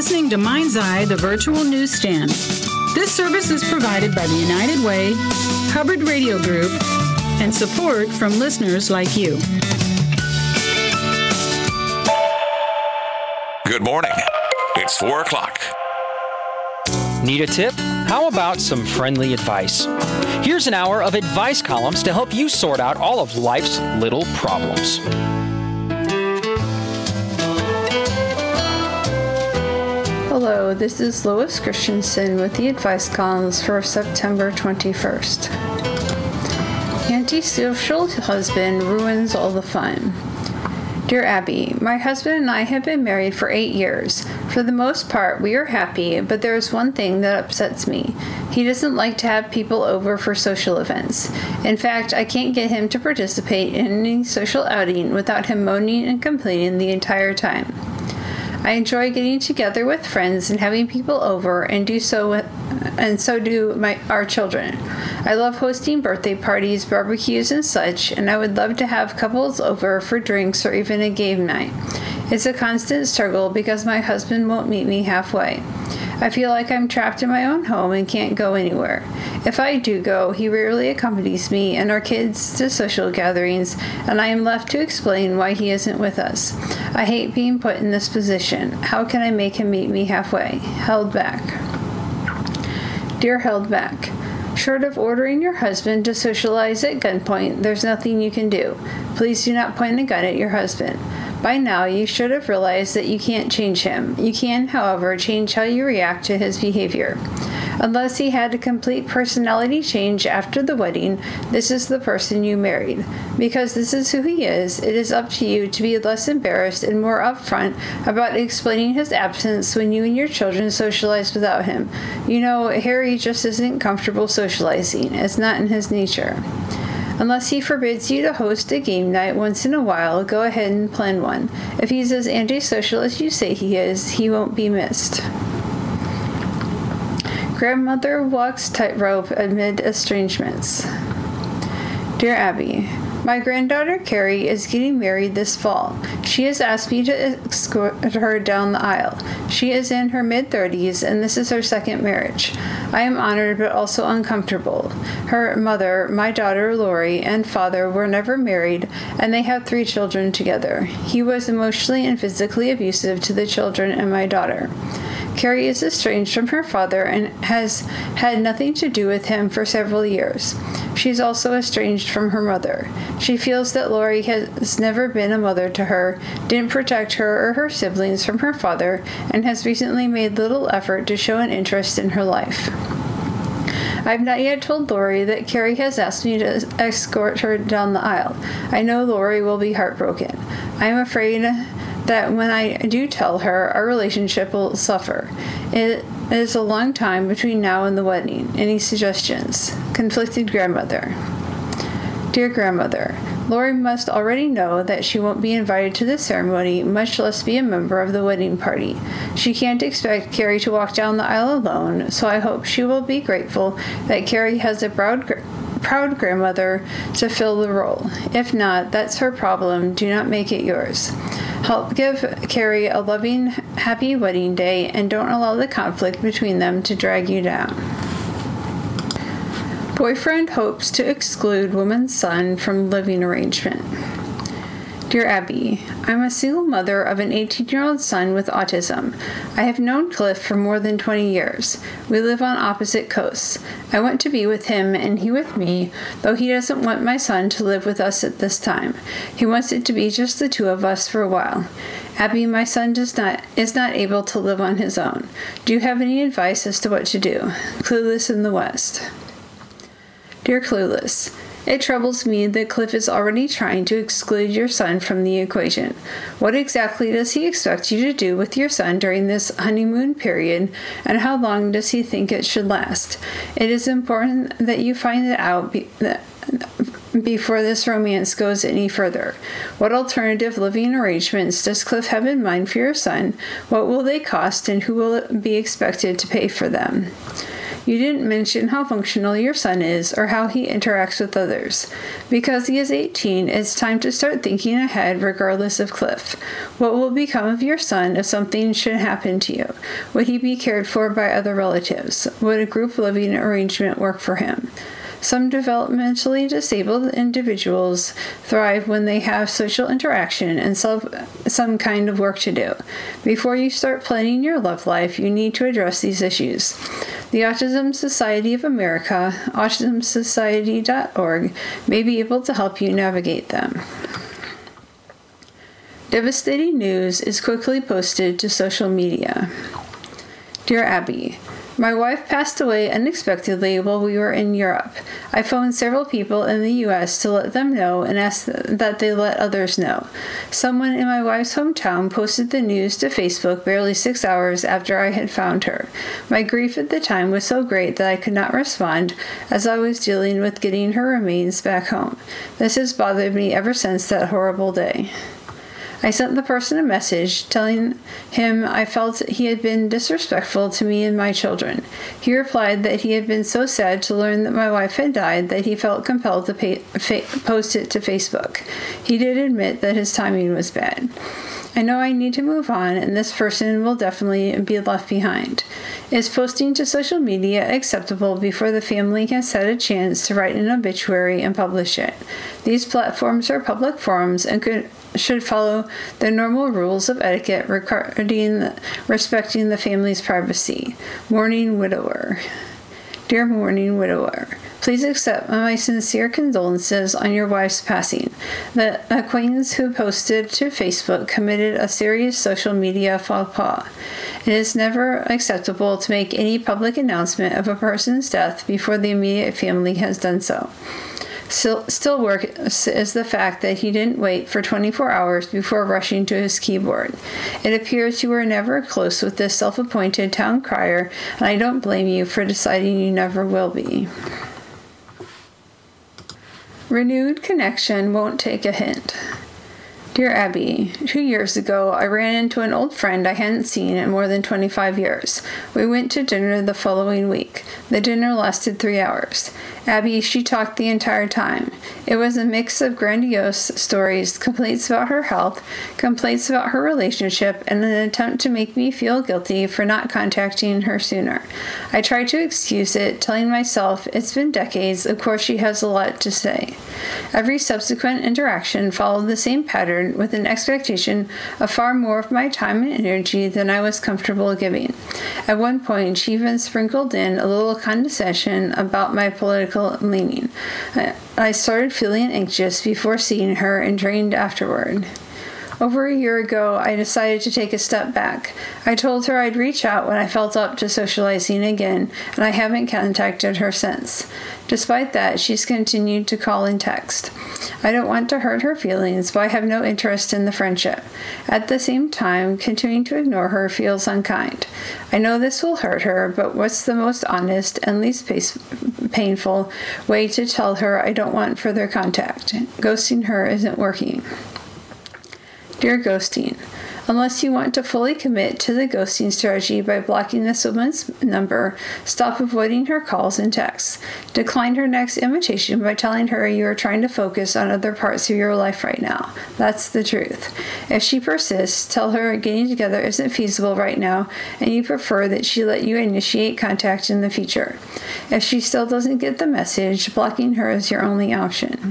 listening to Mind's Eye, the virtual newsstand. This service is provided by the United Way, Hubbard Radio Group, and support from listeners like you. Good morning. It's 4 o'clock. Need a tip? How about some friendly advice? Here's an hour of advice columns to help you sort out all of life's little problems. Hello, this is Lois Christensen with the advice columns for September 21st. Antisocial husband ruins all the fun. Dear Abby, my husband and I have been married for 8 years. For the most part, we are happy, but there is one thing that upsets me. He doesn't like to have people over for social events. In fact, I can't get him to participate in any social outing without him moaning and complaining the entire time. I enjoy getting together with friends and having people over, and so do our children. I love hosting birthday parties, barbecues, and such, and I would love to have couples over for drinks or even a game night. It's a constant struggle because my husband won't meet me halfway. I feel like I'm trapped in my own home and can't go anywhere. If I do go, he rarely accompanies me and our kids to social gatherings, and I am left to explain why he isn't with us. I hate being put in this position. How can I make him meet me halfway? Held back. Dear Held Back, short of ordering your husband to socialize at gunpoint, there's nothing you can do. Please do not point a gun at your husband. By now, you should have realized that you can't change him. You can, however, change how you react to his behavior. Unless he had a complete personality change after the wedding, this is the person you married. Because this is who he is, it is up to you to be less embarrassed and more upfront about explaining his absence when you and your children socialize without him. You know, Harry just isn't comfortable socializing. It's not in his nature. Unless he forbids you to host a game night once in a while, go ahead and plan one. If he's as antisocial as you say he is, he won't be missed. Grandmother walks tightrope amid estrangements. Dear Abby, my granddaughter Carrie is getting married this fall. She has asked me to escort her down the aisle. She is in her mid-30s, and this is her second marriage. I am honored but also uncomfortable. Her mother, my daughter Lori, and father were never married, and they have 3 children together. He was emotionally and physically abusive to the children and my daughter. Carrie is estranged from her father and has had nothing to do with him for several years. She's also estranged from her mother. She feels that Lori has never been a mother to her, didn't protect her or her siblings from her father, and has recently made little effort to show an interest in her life. I've not yet told Lori that Carrie has asked me to escort her down the aisle. I know Lori will be heartbroken. I am afraid that when I do tell her, our relationship will suffer. It is a long time between now and the wedding. Any suggestions? Conflicted Grandmother. Dear Grandmother, Lori must already know that she won't be invited to the ceremony, much less be a member of the wedding party. She can't expect Carrie to walk down the aisle alone, so I hope she will be grateful that Carrie has a proud grandmother to fill the role. If not, that's her problem. Do not make it yours. Help give Carrie a loving, happy wedding day, and don't allow the conflict between them to drag you down. Boyfriend hopes to exclude woman's son from living arrangement. Dear Abby, I'm a single mother of an 18-year-old son with autism. I have known Cliff for more than 20 years. We live on opposite coasts. I want to be with him and he with me, though he doesn't want my son to live with us at this time. He wants it to be just the 2 of us for a while. Abby, my son is not able to live on his own. Do you have any advice as to what to do? Clueless in the West. Dear Clueless, it troubles me that Cliff is already trying to exclude your son from the equation. What exactly does he expect you to do with your son during this honeymoon period, and how long does he think it should last? It is important that you find it out before this romance goes any further. What alternative living arrangements does Cliff have in mind for your son? What will they cost, and who will be expected to pay for them? You didn't mention how functional your son is or how he interacts with others. Because he is 18, it's time to start thinking ahead regardless of Cliff. What will become of your son if something should happen to you? Would he be cared for by other relatives? Would a group living arrangement work for him? Some developmentally disabled individuals thrive when they have social interaction and some kind of work to do. Before you start planning your love life, you need to address these issues. The Autism Society of America, autismsociety.org, may be able to help you navigate them. Devastating news is quickly posted to social media. Dear Abby, my wife passed away unexpectedly while we were in Europe. I phoned several people in the U.S. to let them know and asked that they let others know. Someone in my wife's hometown posted the news to Facebook barely 6 hours after I had found her. My grief at the time was so great that I could not respond as I was dealing with getting her remains back home. This has bothered me ever since that horrible day. I sent the person a message telling him I felt he had been disrespectful to me and my children. He replied that he had been so sad to learn that my wife had died that he felt compelled to post it to Facebook. He did admit that his timing was bad. I know I need to move on, and this person will definitely be left behind. Is posting to social media acceptable before the family has had a chance to write an obituary and publish it? These platforms are public forums and should follow the normal rules of etiquette regarding respecting the family's privacy. Mourning Widower. Dear Mourning Widower, please accept my sincere condolences on your wife's passing. The acquaintance who posted to Facebook committed a serious social media faux pas. It is never acceptable to make any public announcement of a person's death before the immediate family has done so. Still worse is the fact that he didn't wait for 24 hours before rushing to his keyboard. It appears you were never close with this self-appointed town crier, and I don't blame you for deciding you never will be. Renewed connection won't take a hint. Dear Abby, 2 years ago, I ran into an old friend I hadn't seen in more than 25 years. We went to dinner the following week. The dinner lasted 3 hours. Abby, she talked the entire time. It was a mix of grandiose stories, complaints about her health, complaints about her relationship, and an attempt to make me feel guilty for not contacting her sooner. I tried to excuse it, telling myself it's been decades, of course she has a lot to say. Every subsequent interaction followed the same pattern with an expectation of far more of my time and energy than I was comfortable giving. At one point, she even sprinkled in a little condescension about my political leaning. I started feeling anxious before seeing her and drained afterward. Over a year ago, I decided to take a step back. I told her I'd reach out when I felt up to socializing again, and I haven't contacted her since. Despite that, she's continued to call and text. I don't want to hurt her feelings, but I have no interest in the friendship. At the same time, continuing to ignore her feels unkind. I know this will hurt her, but what's the most honest and least painful way to tell her I don't want further contact? Ghosting her isn't working. Dear Ghosting, unless you want to fully commit to the ghosting strategy by blocking this woman's number, stop avoiding her calls and texts. Decline her next invitation by telling her you are trying to focus on other parts of your life right now. That's the truth. If she persists, tell her getting together isn't feasible right now and you prefer that she let you initiate contact in the future. If she still doesn't get the message, blocking her is your only option.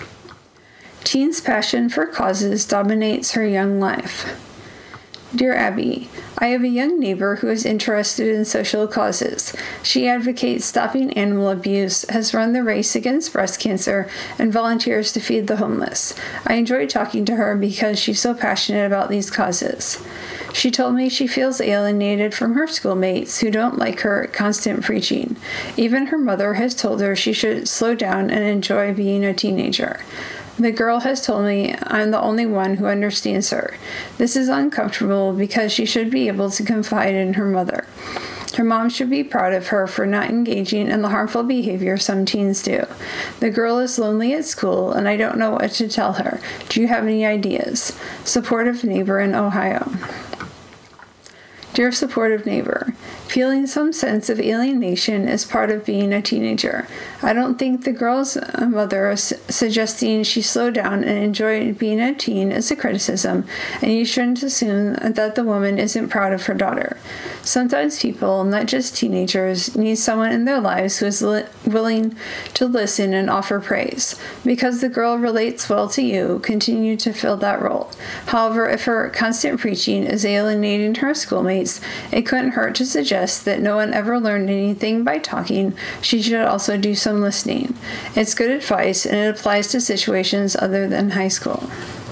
Teen's passion for causes dominates her young life. Dear Abby, I have a young neighbor who is interested in social causes. She advocates stopping animal abuse, has run the race against breast cancer, and volunteers to feed the homeless. I enjoy talking to her because she's so passionate about these causes. She told me she feels alienated from her schoolmates who don't like her constant preaching. Even her mother has told her she should slow down and enjoy being a teenager. The girl has told me I'm the only one who understands her. This is uncomfortable because she should be able to confide in her mother. Her mom should be proud of her for not engaging in the harmful behavior some teens do. The girl is lonely at school, and I don't know what to tell her. Do you have any ideas? Supportive neighbor in Ohio. Dear supportive neighbor, Feeling some sense of alienation is part of being a teenager. I don't think the girl's mother suggesting she slow down and enjoy being a teen is a criticism, and you shouldn't assume that the woman isn't proud of her daughter. Sometimes people, not just teenagers, need someone in their lives who is willing to listen and offer praise. Because the girl relates well to you, continue to fill that role. However, if her constant preaching is alienating her schoolmates, it couldn't hurt to suggest that no one ever learned anything by talking. She should also do some listening. It's good advice, and it applies to situations other than high school.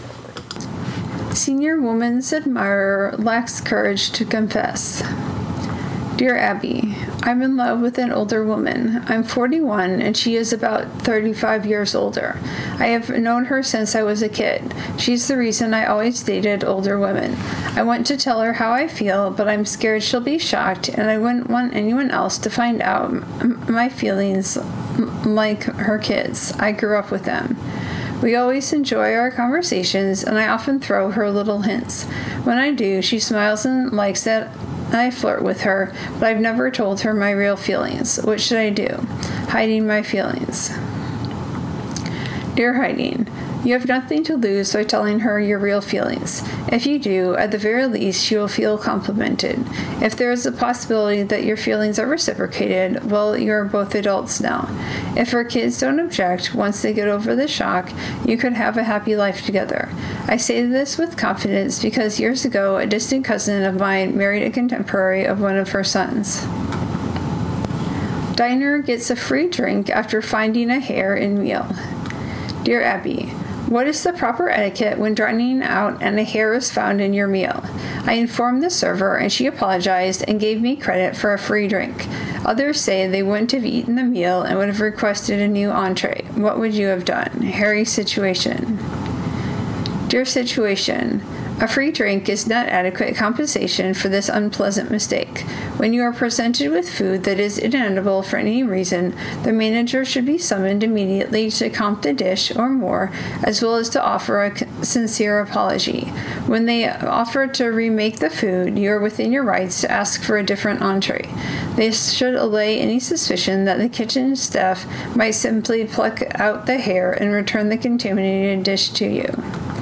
Senior woman's admirer lacks courage to confess. Dear Abby, I'm in love with an older woman. I'm 41 and she is about 35 years older. I have known her since I was a kid. She's the reason I always dated older women. I want to tell her how I feel, but I'm scared she'll be shocked, and I wouldn't want anyone else to find out my feelings like her kids. I grew up with them. We always enjoy our conversations, and I often throw her little hints. When I do, she smiles and likes it. I flirt with her, but I've never told her my real feelings. What should I do? Hiding my feelings. Dear Hiding, you have nothing to lose by telling her your real feelings. If you do, at the very least, she will feel complimented. If there is a possibility that your feelings are reciprocated, well, you are both adults now. If her kids don't object, once they get over the shock, you could have a happy life together. I say this with confidence because years ago, a distant cousin of mine married a contemporary of one of her sons. Diner gets a free drink after finding a hair in meal. Dear Abby, what is the proper etiquette when dining out and a hair is found in your meal? I informed the server and she apologized and gave me credit for a free drink. Others say they wouldn't have eaten the meal and would have requested a new entree. What would you have done? Hairy situation. Dear situation, a free drink is not adequate compensation for this unpleasant mistake. When you are presented with food that is inedible for any reason, the manager should be summoned immediately to comp the dish or more, as well as to offer a sincere apology. When they offer to remake the food, you are within your rights to ask for a different entree. This should allay any suspicion that the kitchen staff might simply pluck out the hair and return the contaminated dish to you.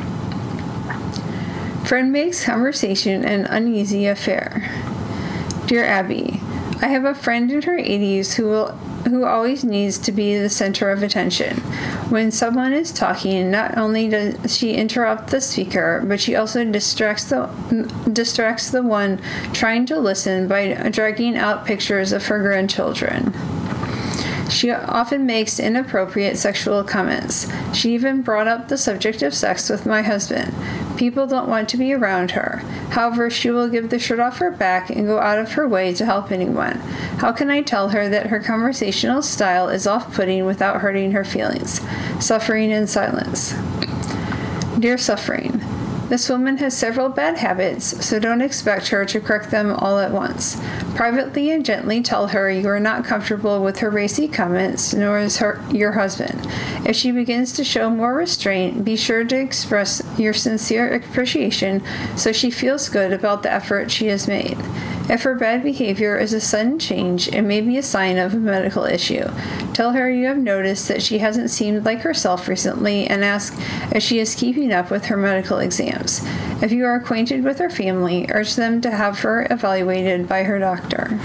Friend makes conversation an uneasy affair. Dear Abby, I have a friend in her 80s who always needs to be the center of attention. When someone is talking, not only does she interrupt the speaker, but she also distracts the one trying to listen by dragging out pictures of her grandchildren. She often makes inappropriate sexual comments. She even brought up the subject of sex with my husband. People don't want to be around her. However, she will give the shirt off her back and go out of her way to help anyone. How can I tell her that her conversational style is off-putting without hurting her feelings? Suffering in silence. Dear Suffering, this woman has several bad habits, so don't expect her to correct them all at once. Privately and gently tell her you are not comfortable with her racy comments, nor is your husband. If she begins to show more restraint, be sure to express your sincere appreciation so she feels good about the effort she has made. If her bad behavior is a sudden change, it may be a sign of a medical issue. Tell her you have noticed that she hasn't seemed like herself recently and ask if she is keeping up with her medical exams. If you are acquainted with her family, urge them to have her evaluated by her doctor.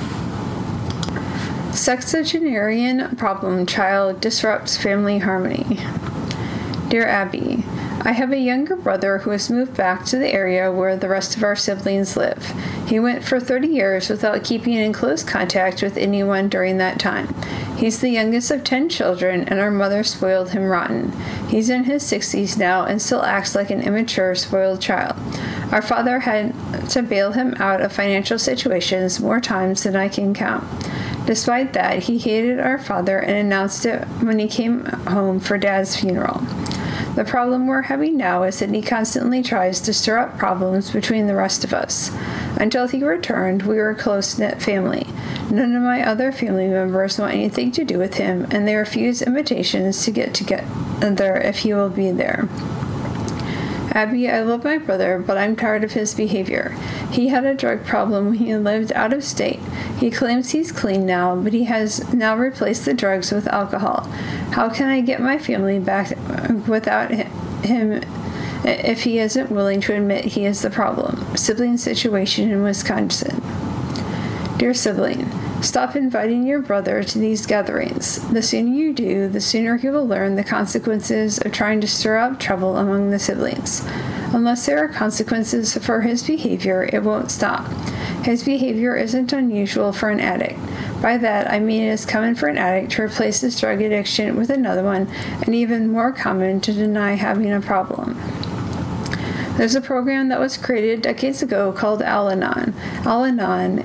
Sexagenarian problem child disrupts family harmony. Dear Abby, I have a younger brother who has moved back to the area where the rest of our siblings live. He went for 30 years without keeping in close contact with anyone during that time. He's the youngest of 10 children, and our mother spoiled him rotten. He's in his 60s now and still acts like an immature, spoiled child. Our father had to bail him out of financial situations more times than I can count. Despite that, he hated our father and announced it when he came home for Dad's funeral. The problem we're having now is that he constantly tries to stir up problems between the rest of us. Until he returned, we were a close-knit family. None of my other family members want anything to do with him, and they refuse invitations to get together if he will be there. Abby, I love my brother, but I'm tired of his behavior. He had a drug problem when he lived out of state. He claims he's clean now, but he has now replaced the drugs with alcohol. How can I get my family back without him if he isn't willing to admit he is the problem? Sibling situation in Wisconsin. Dear sibling, stop inviting your brother to these gatherings. The sooner you do, the sooner he will learn the consequences of trying to stir up trouble among the siblings. Unless there are consequences for his behavior, it won't stop. His behavior isn't unusual for an addict. By that, I mean it is common for an addict to replace his drug addiction with another one, and even more common to deny having a problem. There's a program that was created decades ago called Al-Anon. Al-Anon,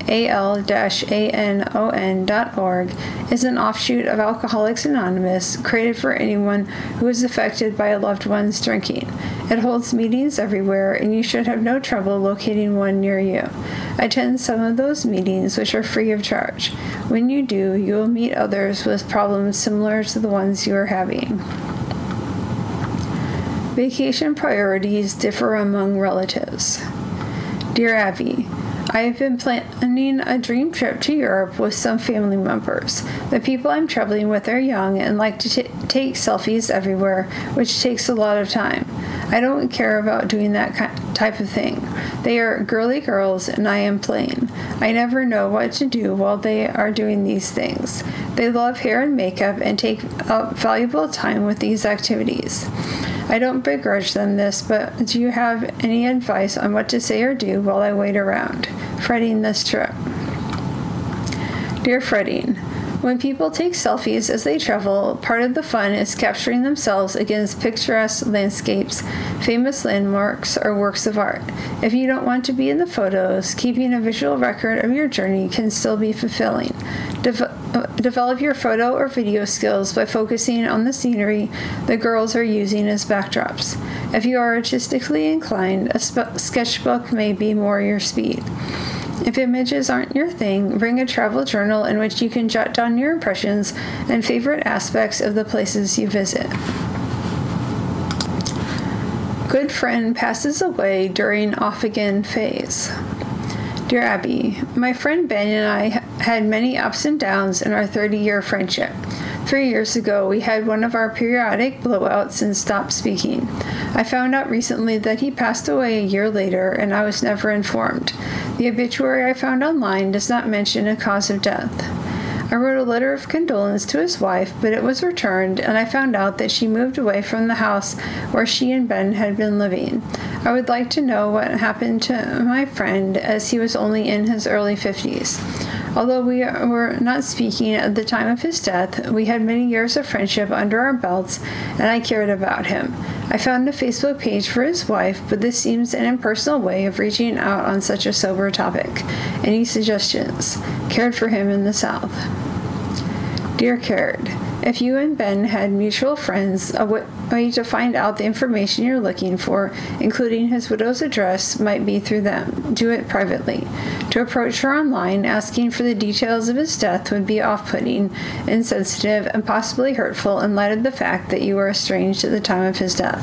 al-anon.org, is an offshoot of Alcoholics Anonymous, created for anyone who is affected by a loved one's drinking. It holds meetings everywhere, and you should have no trouble locating one near you. Attend some of those meetings, which are free of charge. When you do, you will meet others with problems similar to the ones you are having. Vacation priorities differ among relatives. Dear Abby, I have been planning a dream trip to Europe with some family members. The people I'm traveling with are young and like to take selfies everywhere, which takes a lot of time. I don't care about doing that type of thing. They are girly girls and I am plain. I never know what to do while they are doing these things. They love hair and makeup and take up valuable time with these activities. I don't begrudge them this, but do you have any advice on what to say or do while I wait around? Fretting this trip. Dear Fretting, when people take selfies as they travel, part of the fun is capturing themselves against picturesque landscapes, famous landmarks, or works of art. If you don't want to be in the photos, keeping a visual record of your journey can still be fulfilling. Develop your photo or video skills by focusing on the scenery the girls are using as backdrops. If you are artistically inclined, a sketchbook may be more your speed. If images aren't your thing, bring a travel journal in which you can jot down your impressions and favorite aspects of the places you visit. Good friend passes away during off-again phase. Dear Abby, my friend Ben and I had many ups and downs in our 30-year friendship. 3 years ago, we had one of our periodic blowouts and stopped speaking. I found out recently that he passed away a year later, and I was never informed. The obituary I found online does not mention a cause of death. I wrote a letter of condolence to his wife, but it was returned, and I found out that she moved away from the house where she and Ben had been living. I would like to know what happened to my friend, as he was only in his early 50s. Although we were not speaking at the time of his death, we had many years of friendship under our belts, and I cared about him. I found a Facebook page for his wife, but this seems an impersonal way of reaching out on such a sober topic. Any suggestions? Cared for him in the South. Dear Cared, if you and Ben had mutual friends, a way to find out the information you're looking for, including his widow's address, might be through them. Do it privately. To approach her online asking for the details of his death would be off-putting, insensitive, and possibly hurtful in light of the fact that you were estranged at the time of his death.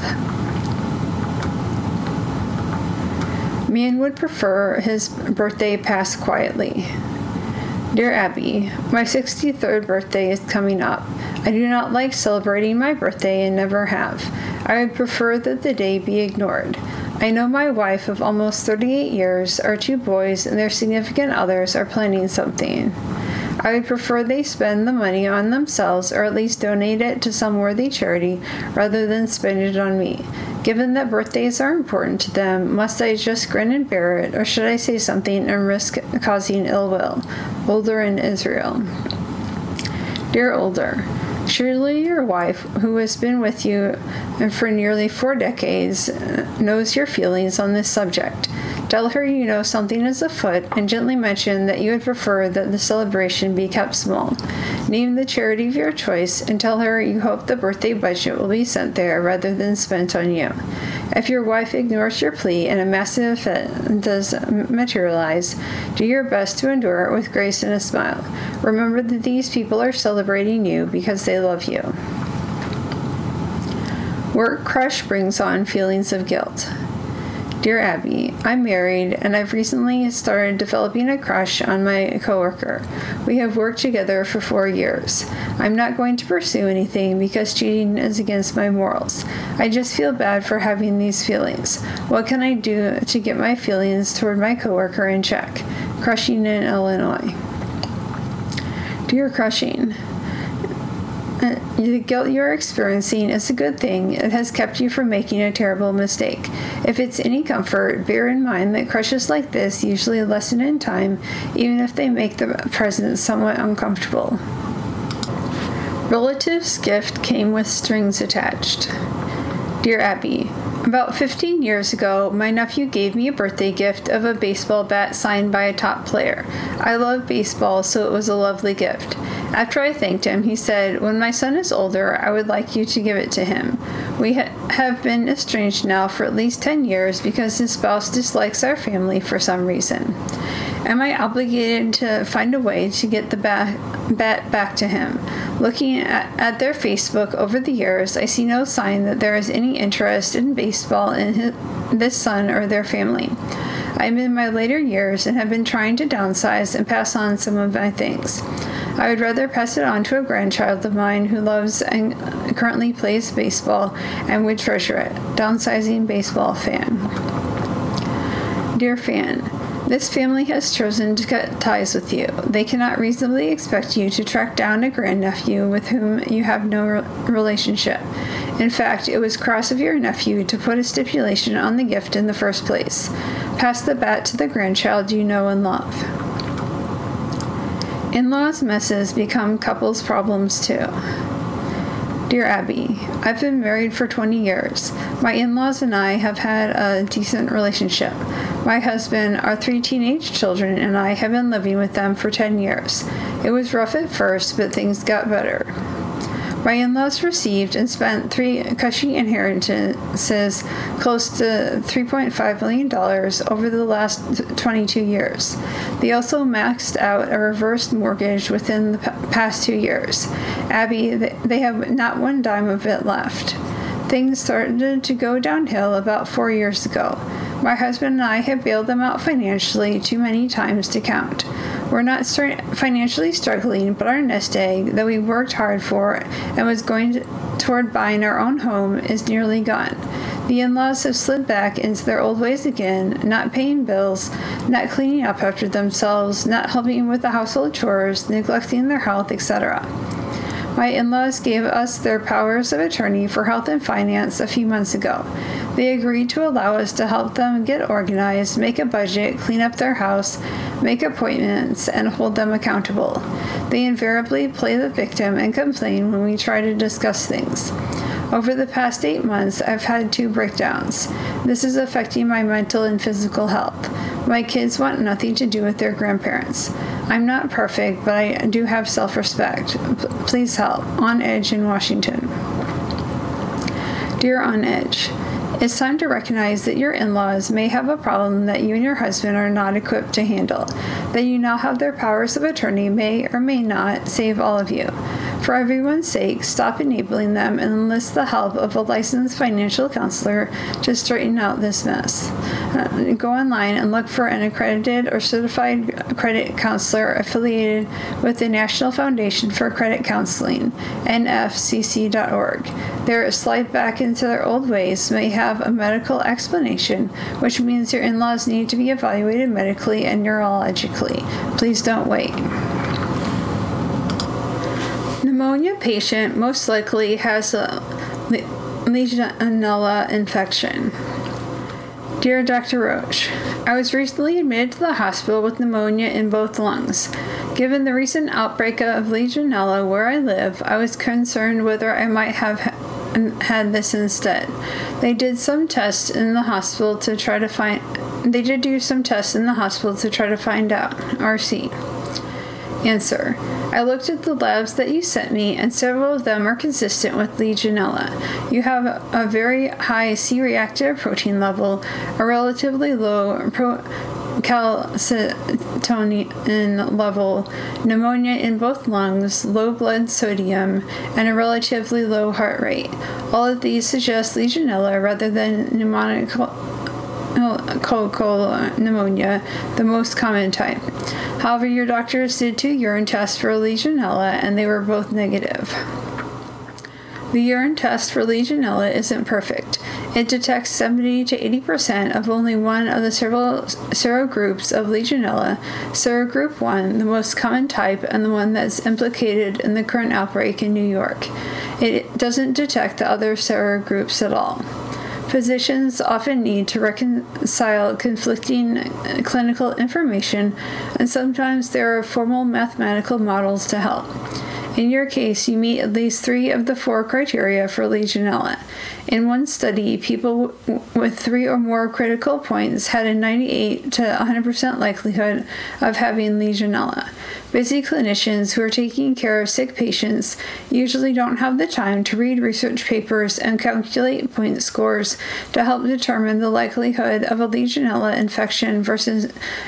Man would prefer his birthday pass quietly. Dear Abby, my 63rd birthday is coming up. I do not like celebrating my birthday and never have. I would prefer that the day be ignored. I know my wife of almost 38 years, our 2 boys, and their significant others are planning something. I would prefer they spend the money on themselves or at least donate it to some worthy charity rather than spend it on me. Given that birthdays are important to them, must I just grin and bear it, or should I say something and risk causing ill will? Older in Israel. Dear Older, surely your wife, who has been with you for nearly 4 decades, knows your feelings on this subject. Tell her you know something is afoot and gently mention that you would prefer that the celebration be kept small. Name the charity of your choice and tell her you hope the birthday budget will be sent there rather than spent on you. If your wife ignores your plea and a massive event does materialize, do your best to endure it with grace and a smile. Remember that these people are celebrating you because they love you. Work crush brings on feelings of guilt. Dear Abby, I'm married and I've recently started developing a crush on my coworker. We have worked together for 4 years. I'm not going to pursue anything because cheating is against my morals. I just feel bad for having these feelings. What can I do to get my feelings toward my coworker in check? Crushing in Illinois. Dear Crushing, the guilt you're experiencing is a good thing. It has kept you from making a terrible mistake. If it's any comfort, bear in mind that crushes like this usually lessen in time, even if they make the present somewhat uncomfortable. Relative's gift came with strings attached. Dear Abby, about 15 years ago, my nephew gave me a birthday gift of a baseball bat signed by a top player. I love baseball, so it was a lovely gift. After I thanked him, he said, "When my son is older, I would like you to give it to him. We have been estranged now for at least 10 years because his spouse dislikes our family for some reason. Am I obligated to find a way to get the bat back to him? Looking at their Facebook over the years, I see no sign that there is any interest in baseball in this son or their family. I'm in my later years and have been trying to downsize and pass on some of my things. I would rather pass it on to a grandchild of mine who loves and currently plays baseball and would treasure it. Downsizing baseball fan." Dear Fan, this family has chosen to cut ties with you. They cannot reasonably expect you to track down a grandnephew with whom you have no relationship. In fact, it was cross of your nephew to put a stipulation on the gift in the first place. Pass the bat to the grandchild you know and love. In-laws' messes become couples' problems too. Dear Abby, I've been married for 20 years. My in-laws and I have had a decent relationship. My husband, our 3 teenage children, and I have been living with them for 10 years. It was rough at first, but things got better. My in-laws received and spent 3 cushy inheritances close to $3.5 million over the last 22 years. They also maxed out a reversed mortgage within the past 2 years. Abby, they have not one dime of it left. Things started to go downhill about 4 years ago. My husband and I have bailed them out financially too many times to count. We're not financially struggling, but our nest egg that we worked hard for and was going toward buying our own home is nearly gone. The in-laws have slid back into their old ways again, not paying bills, not cleaning up after themselves, not helping with the household chores, neglecting their health, etc. My in-laws gave us their powers of attorney for health and finance a few months ago. They agreed to allow us to help them get organized, make a budget, clean up their house, make appointments, and hold them accountable. They invariably play the victim and complain when we try to discuss things. Over the past 8 months, I've had 2 breakdowns. This is affecting my mental and physical health. My kids want nothing to do with their grandparents. I'm not perfect, but I do have self-respect. Please help. On Edge in Washington. Dear On Edge, it's time to recognize that your in-laws may have a problem that you and your husband are not equipped to handle. That you now have their powers of attorney may or may not save all of you. For everyone's sake, stop enabling them and enlist the help of a licensed financial counselor to straighten out this mess. Go online and look for an accredited or certified credit counselor affiliated with the National Foundation for Credit Counseling, nfcc.org. Their slide back into their old ways may have a medical explanation, which means your in-laws need to be evaluated medically and neurologically. Please don't wait. Pneumonia patient most likely has a Legionella infection. Dear Dr. Roche, I was recently admitted to the hospital with pneumonia in both lungs. Given the recent outbreak of Legionella where I live, I was concerned whether I might have had this instead. They did some tests in the hospital to try to find out. RC. Answer. I looked at the labs that you sent me, and several of them are consistent with Legionella. You have a very high C-reactive protein level, a relatively low calcitonin level, pneumonia in both lungs, low blood sodium, and a relatively low heart rate. All of these suggest Legionella rather than pneumococcal meningococcal pneumonia, the most common type. However, your doctors did 2 urine tests for Legionella, and they were both negative. The urine test for Legionella isn't perfect. It detects 70 to 80% of only one of the several serogroups of Legionella, serogroup 1, the most common type and the one that's implicated in the current outbreak in New York. It doesn't detect the other serogroups at all. Physicians often need to reconcile conflicting clinical information, and sometimes there are formal mathematical models to help. In your case, you meet at least 3 of the 4 criteria for Legionella. In one study, people with 3 or more critical points had a 98 to 100% likelihood of having Legionella. Busy clinicians who are taking care of sick patients usually don't have the time to read research papers and calculate point scores to help determine the likelihood of a Legionella infection versus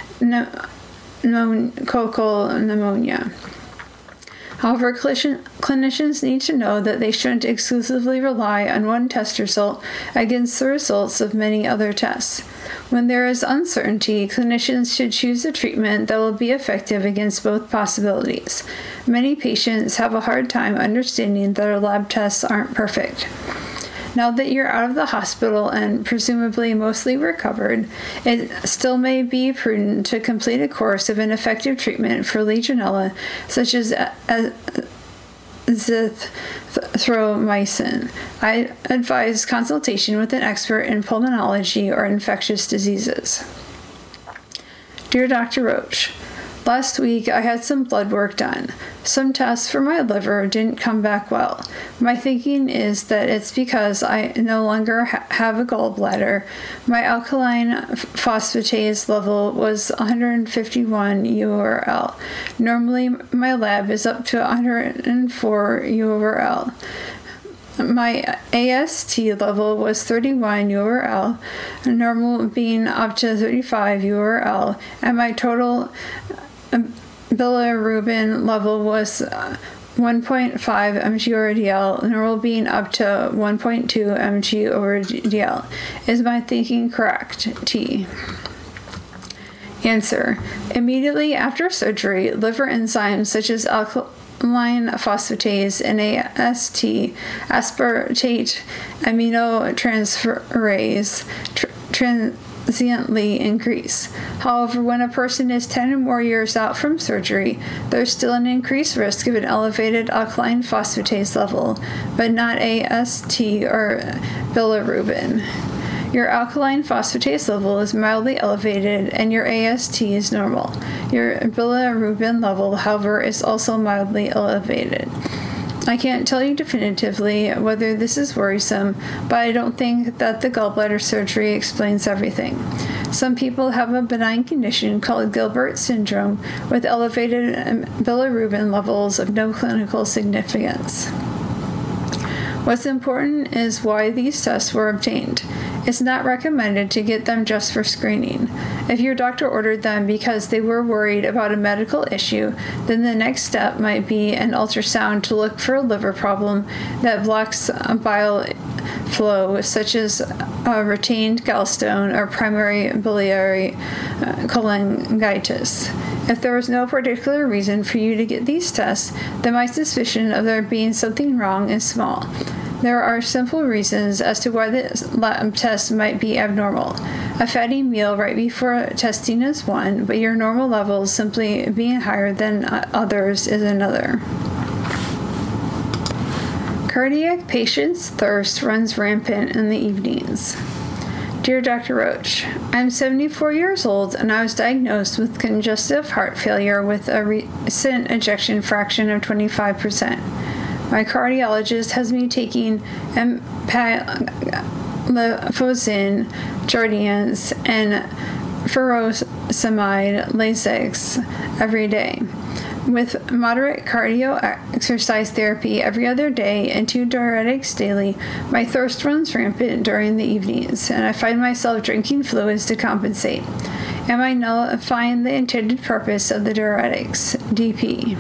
meningococcal pneumonia. However, clinicians need to know that they shouldn't exclusively rely on one test result against the results of many other tests. When there is uncertainty, clinicians should choose a treatment that will be effective against both possibilities. Many patients have a hard time understanding that our lab tests aren't perfect. Now that you're out of the hospital and presumably mostly recovered, it still may be prudent to complete a course of an effective treatment for Legionella, such as azithromycin. I advise consultation with an expert in pulmonology or infectious diseases. Dear Dr. Roach, last week I had some blood work done. Some tests for my liver didn't come back well. My thinking is that it's because I no longer have a gallbladder. My alkaline phosphatase level was 151 URL. Normally my lab is up to 104 URL. My AST level was 31 URL, normal being up to 35 URL, and my total bilirubin level was 1.5 mg/dl, normal being up to 1.2 mg/dl. Is my thinking correct? T. Answer. Immediately after surgery, liver enzymes such as alkaline phosphatase and AST, aspartate aminotransferase, transiently increase. However, when a person is 10 or more years out from surgery, there's still an increased risk of an elevated alkaline phosphatase level, but not AST or bilirubin. Your alkaline phosphatase level is mildly elevated and your AST is normal. Your bilirubin level, however, is also mildly elevated. I can't tell you definitively whether this is worrisome, but I don't think that the gallbladder surgery explains everything. Some people have a benign condition called Gilbert syndrome with elevated bilirubin levels of no clinical significance. What's important is why these tests were obtained. It's not recommended to get them just for screening. If your doctor ordered them because they were worried about a medical issue, then the next step might be an ultrasound to look for a liver problem that blocks bile flow, such as a retained gallstone or primary biliary cholangitis. If there was no particular reason for you to get these tests, then my suspicion of there being something wrong is small. There are simple reasons as to why the lab test might be abnormal. A fatty meal right before testing is one, but your normal levels simply being higher than others is another. Cardiac patients' thirst runs rampant in the evenings. Dear Dr. Roach, I'm 74 years old and I was diagnosed with congestive heart failure with a recent ejection fraction of 25%. My cardiologist has me taking empagliflozin, Jardiance, and furosemide Lasix every day. With moderate cardio exercise therapy every other day and 2 diuretics daily, my thirst runs rampant during the evenings, and I find myself drinking fluids to compensate. Am I nullifying the intended purpose of the diuretics? DP.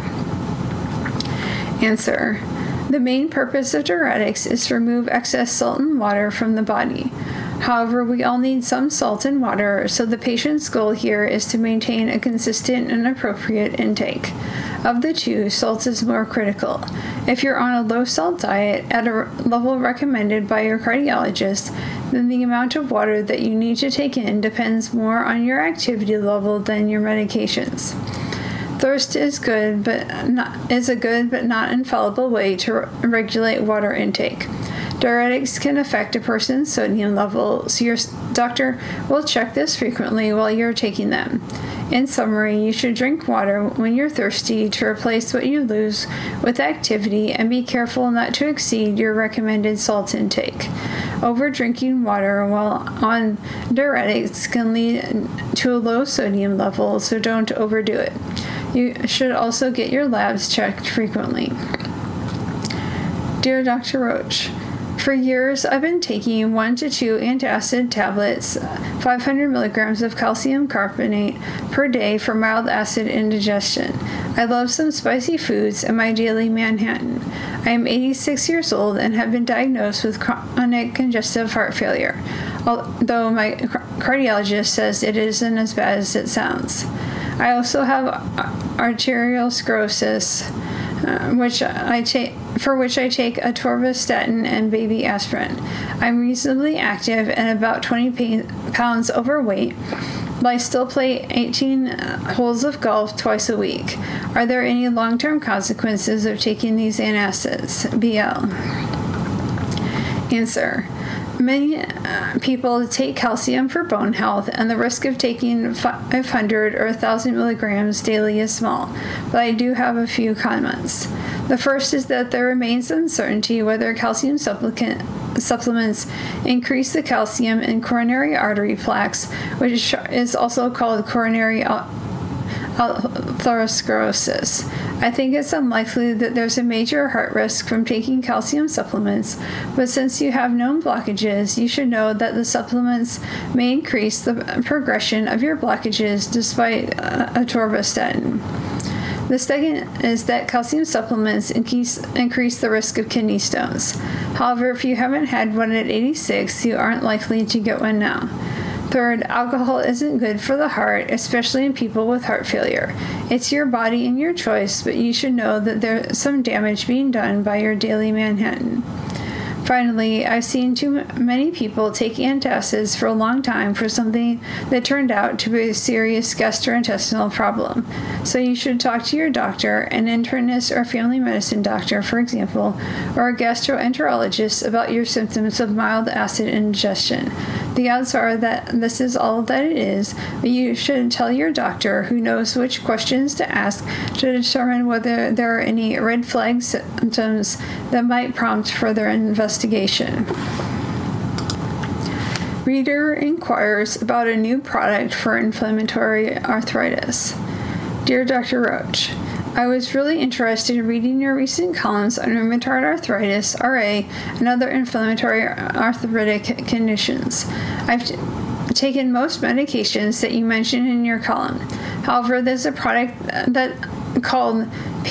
Answer. The main purpose of diuretics is to remove excess salt and water from the body. However, we all need some salt in water, so the patient's goal here is to maintain a consistent and appropriate intake. Of the two, salt is more critical. If you're on a low-salt diet at a level recommended by your cardiologist, then the amount of water that you need to take in depends more on your activity level than your medications. Thirst is a good but not infallible way to regulate water intake. Diuretics can affect a person's sodium level, so your doctor will check this frequently while you're taking them. In summary, you should drink water when you're thirsty to replace what you lose with activity, and be careful not to exceed your recommended salt intake. Over-drinking water while on diuretics can lead to a low sodium level, so don't overdo it. You should also get your labs checked frequently. Dear Dr. Roach, for years, I've been taking 1 to 2 antacid tablets, 500 milligrams of calcium carbonate per day for mild acid indigestion. I love some spicy foods and my daily Manhattan. I am 86 years old and have been diagnosed with chronic congestive heart failure, although my cardiologist says it isn't as bad as it sounds. I also have arterial sclerosis, for which I take atorvastatin and baby aspirin. I'm reasonably active and about 20 pounds overweight, but I still play 18 holes of golf twice a week. Are there any long-term consequences of taking these antacids? BL. Answer. Many people take calcium for bone health, and the risk of taking 500 or 1,000 milligrams daily is small, but I do have a few comments. The first is that there remains uncertainty whether calcium supplements increase the calcium in coronary artery plaques, which is also called coronary atherosclerosis. I think it's unlikely that there's a major heart risk from taking calcium supplements, but since you have known blockages, you should know that the supplements may increase the progression of your blockages despite atorvastatin. The second is that calcium supplements increase the risk of kidney stones. However, if you haven't had one at 86, you aren't likely to get one now. Third, alcohol isn't good for the heart, especially in people with heart failure. It's your body and your choice, but you should know that there's some damage being done by your daily Manhattan. Finally, I've seen too many people take antacids for a long time for something that turned out to be a serious gastrointestinal problem. So you should talk to your doctor, an internist or family medicine doctor, for example, or a gastroenterologist about your symptoms of mild acid indigestion. The odds are that this is all that it is, but you should tell your doctor, who knows which questions to ask, to determine whether there are any red flag symptoms that might prompt further investigation. Reader inquires about a new product for inflammatory arthritis. Dear Dr. Roach, I was really interested in reading your recent columns on rheumatoid arthritis, RA, and other inflammatory arthritic conditions. I've taken most medications that you mentioned in your column. However, there's a product called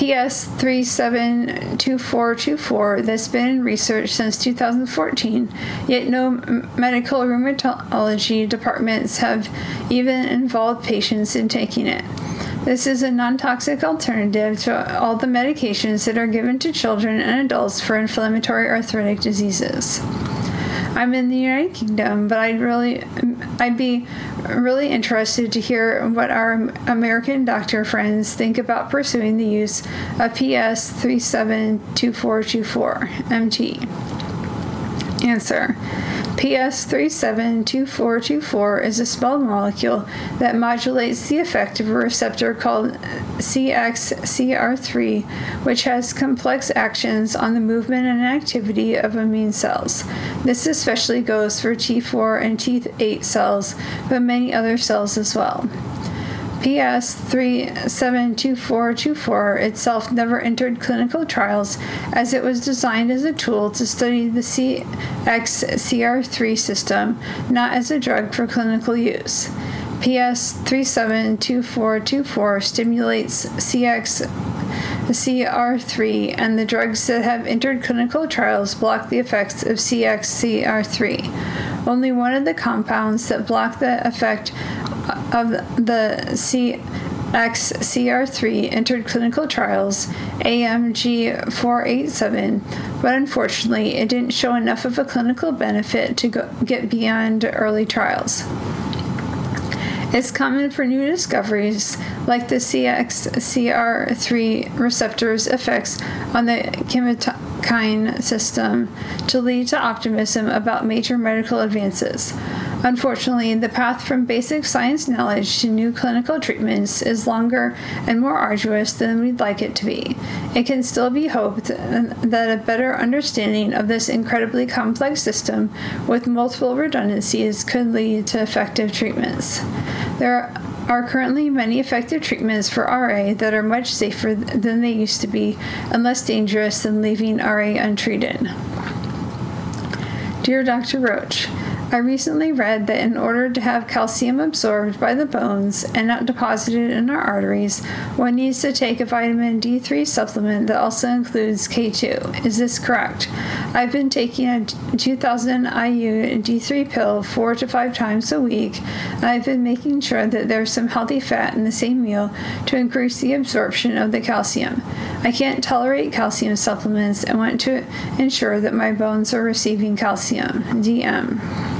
PS372424 that's been in research since 2014, yet no medical rheumatology departments have even involved patients in taking it. This is a non-toxic alternative to all the medications that are given to children and adults for inflammatory arthritic diseases. I'm in the United Kingdom, but I'd be really interested to hear what our American doctor friends think about pursuing the use of PS372424 MT. Answer. PS372424 is a small molecule that modulates the effect of a receptor called CXCR3, which has complex actions on the movement and activity of immune cells. This especially goes for T4 and T8 cells, but many other cells as well. PS372424 itself never entered clinical trials, as it was designed as a tool to study the CXCR3 system, not as a drug for clinical use. PS372424 stimulates CXCR3, and the drugs that have entered clinical trials block the effects of CXCR3. only one of the compounds that block the effect of the CXCR3 entered clinical trials, AMG 487, but unfortunately it didn't show enough of a clinical benefit to get beyond early trials. It's common for new discoveries like the CXCR3 receptor's effects on the chemokine system to lead to optimism about major medical advances. Unfortunately, the path from basic science knowledge to new clinical treatments is longer and more arduous than we'd like it to be. It can still be hoped that a better understanding of this incredibly complex system with multiple redundancies could lead to effective treatments. There are currently many effective treatments for RA that are much safer than they used to be and less dangerous than leaving RA untreated. Dear Dr. Roach, I recently read that in order to have calcium absorbed by the bones and not deposited in our arteries, one needs to take a vitamin D3 supplement that also includes K2. Is this correct? I've been taking a 2000 IU D3 pill 4 to 5 times a week, and I've been making sure that there's some healthy fat in the same meal to increase the absorption of the calcium. I can't tolerate calcium supplements and want to ensure that my bones are receiving calcium. DM.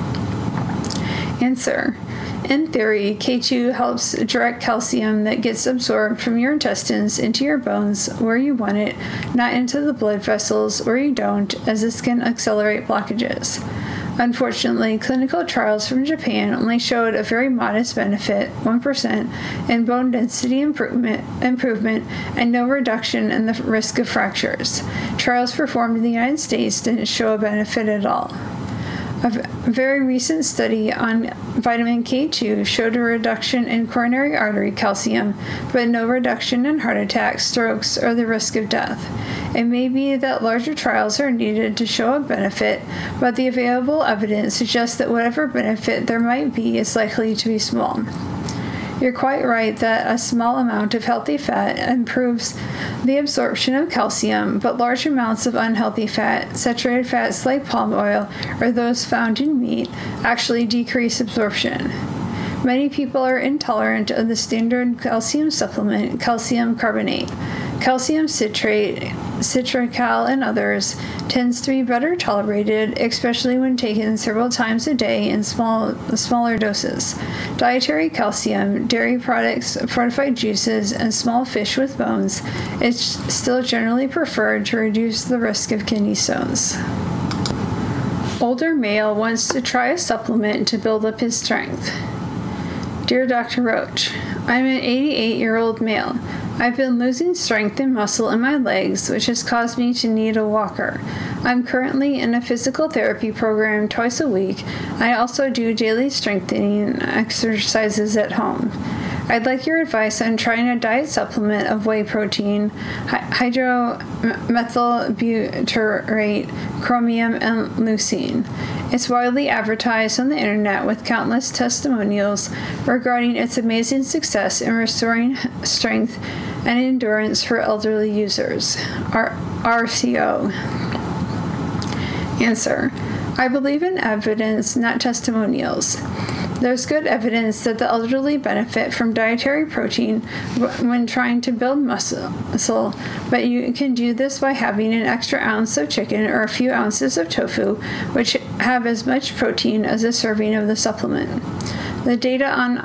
Answer. In theory, K2 helps direct calcium that gets absorbed from your intestines into your bones where you want it, not into the blood vessels where you don't, as this can accelerate blockages. Unfortunately, clinical trials from Japan only showed a very modest benefit, 1%, in bone density improvement and no reduction in the risk of fractures. Trials performed in the United States didn't show a benefit at all. A very recent study on vitamin K2 showed a reduction in coronary artery calcium, but no reduction in heart attacks, strokes, or the risk of death. It may be that larger trials are needed to show a benefit, but the available evidence suggests that whatever benefit there might be is likely to be small. You're quite right that a small amount of healthy fat improves the absorption of calcium, but large amounts of unhealthy fat, saturated fats like palm oil or those found in meat, actually decrease absorption. Many people are intolerant of the standard calcium supplement, calcium carbonate. Calcium citrate, Citracal, and others tends to be better tolerated, especially when taken several times a day in smaller doses. Dietary calcium, dairy products, fortified juices, and small fish with bones is still generally preferred to reduce the risk of kidney stones. Older male wants to try a supplement to build up his strength. Dear Dr. Roach, I'm an 88-year-old male. I've been losing strength and muscle in my legs, which has caused me to need a walker. I'm currently in a physical therapy program twice a week. I also do daily strengthening exercises at home. I'd like your advice on trying a diet supplement of whey protein, hydromethylbutyrate, chromium, and leucine. It's widely advertised on the internet with countless testimonials regarding its amazing success in restoring strength and endurance for elderly users. RCO. Answer. I believe in evidence, not testimonials. There's good evidence that the elderly benefit from dietary protein when trying to build muscle, but you can do this by having an extra ounce of chicken or a few ounces of tofu, which have as much protein as a serving of the supplement. The data on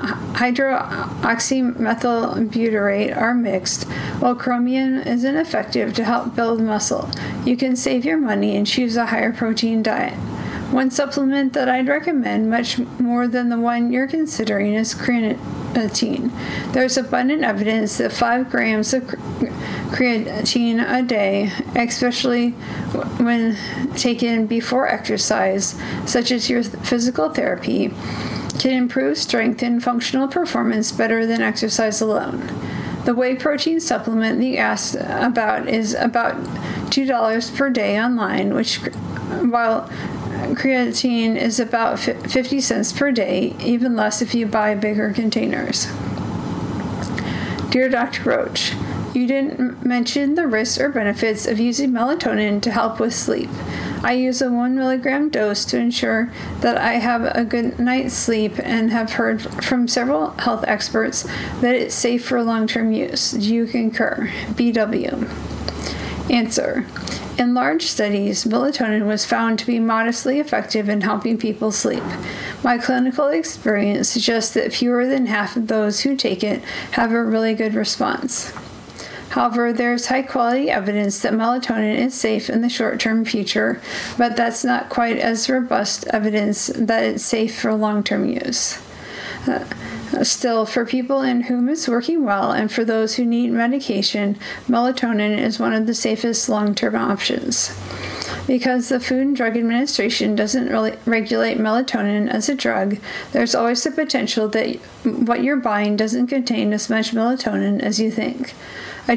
hydroxymethylbutyrate are mixed. While chromium isn't effective to help build muscle, you can save your money and choose a higher protein diet. One supplement that I'd recommend much more than the one you're considering is creatine. There's abundant evidence that 5 grams of creatine a day, especially when taken before exercise, such as your physical therapy, can improve strength and functional performance better than exercise alone. The whey protein supplement that you asked about is about $2 per day online, while creatine is about 50 cents per day, even less if you buy bigger containers. Dear Dr. Roach, you didn't mention the risks or benefits of using melatonin to help with sleep. I use a 1 milligram dose to ensure that I have a good night's sleep and have heard from several health experts that it's safe for long-term use. Do you concur? BW. Answer. In large studies, melatonin was found to be modestly effective in helping people sleep. My clinical experience suggests that fewer than half of those who take it have a really good response. However, there is high-quality evidence that melatonin is safe in the short-term future, but that's not quite as robust evidence that it's safe for long-term use. Still, for people in whom it's working well and for those who need medication, melatonin is one of the safest long-term options. Because the Food and Drug Administration doesn't really regulate melatonin as a drug, there's always the potential that what you're buying doesn't contain as much melatonin as you think. A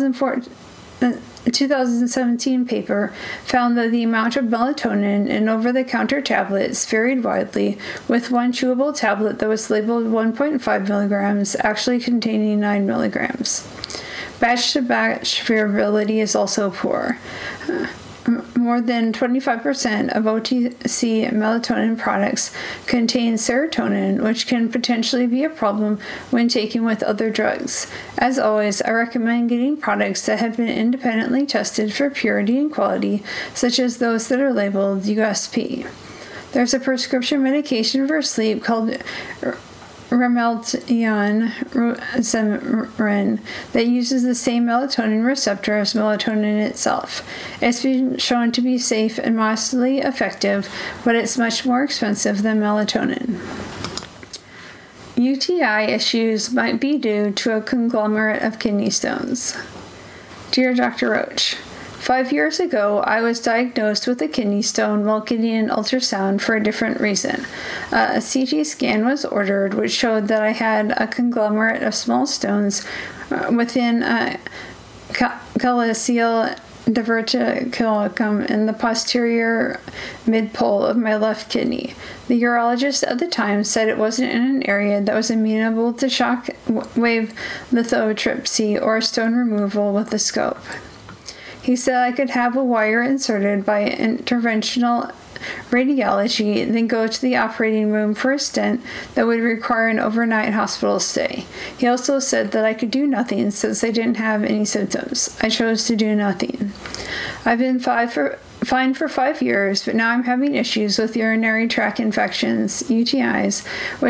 2017 paper found that the amount of melatonin in over-the-counter tablets varied widely, with one chewable tablet that was labeled 1.5 milligrams actually containing 9 milligrams. Batch-to-batch variability is also poor. More than 25% of OTC melatonin products contain serotonin, which can potentially be a problem when taken with other drugs. As always, I recommend getting products that have been independently tested for purity and quality, such as those that are labeled USP. There's a prescription medication for sleep called Ramelteon Zemarin that uses the same melatonin receptor as melatonin itself. It's been shown to be safe and modestly effective, but it's much more expensive than melatonin. UTI issues might be due to a conglomerate of kidney stones. Dear Dr. Roach, 5 years ago, I was diagnosed with a kidney stone while getting an ultrasound for a different reason. A CT scan was ordered, which showed that I had a conglomerate of small stones within a calyceal diverticulum in the posterior mid-pole of my left kidney. The urologist at the time said it wasn't in an area that was amenable to shock wave lithotripsy or stone removal with a scope. He said I could have a wire inserted by interventional radiology, then go to the operating room for a stent that would require an overnight hospital stay. He also said that I could do nothing since I didn't have any symptoms. I chose to do nothing. I've been fine for 5 years, but now I'm having issues with urinary tract infections, UTIs, which